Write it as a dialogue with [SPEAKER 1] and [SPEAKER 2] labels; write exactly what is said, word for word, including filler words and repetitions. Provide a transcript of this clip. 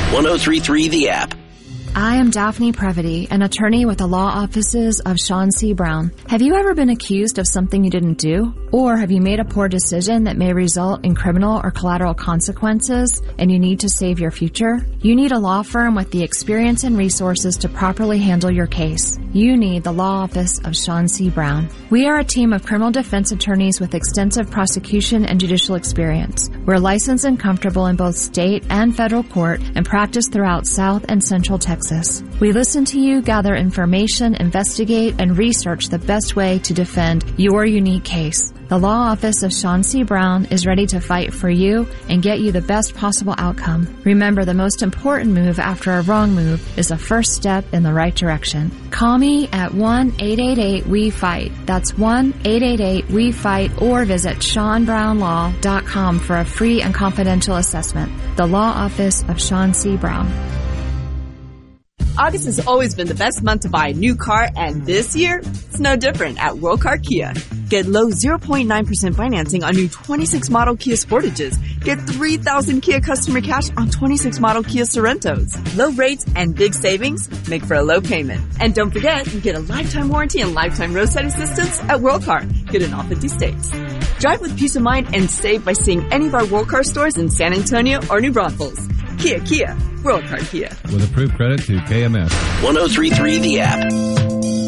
[SPEAKER 1] ten thirty-three The App.
[SPEAKER 2] I am Daphne Previty, an attorney with the law offices of Sean C. Brown. Have you ever been accused of something you didn't do? Or have you made a poor decision that may result in criminal or collateral consequences and you need to save your future? You need a law firm with the experience and resources to properly handle your case. You need the law office of Sean C. Brown. We are a team of criminal defense attorneys with extensive prosecution and judicial experience. We're licensed and comfortable in both state and federal court and practice throughout South and Central Texas. We listen to you, gather information, investigate, and research the best way to defend your unique case. The law office of Sean C. Brown is ready to fight for you and get you the best possible outcome. Remember, the most important move after a wrong move is the first step in the right direction. Call me at one eight eight eight W E FIGHT. That's one eight eight eight W E FIGHT, or visit sean brown law dot com for a free and confidential assessment. The law office of Sean C. Brown.
[SPEAKER 3] August has always been the best month to buy a new car, and this year, it's no different at World Car Kia. Get low zero point nine percent financing on new twenty-six model Kia Sportages. Get three thousand Kia customer cash on twenty-six model Kia Sorrentos. Low rates and big savings make for a low payment. And don't forget, you get a lifetime warranty and lifetime roadside assistance at World Car. Get in all fifty states. Drive with peace of mind and save by seeing any of our World Car stores in San Antonio or New Braunfels. Kia, Kia. World Car Kia.
[SPEAKER 4] With approved credit to K M S.
[SPEAKER 1] ten thirty-three The App.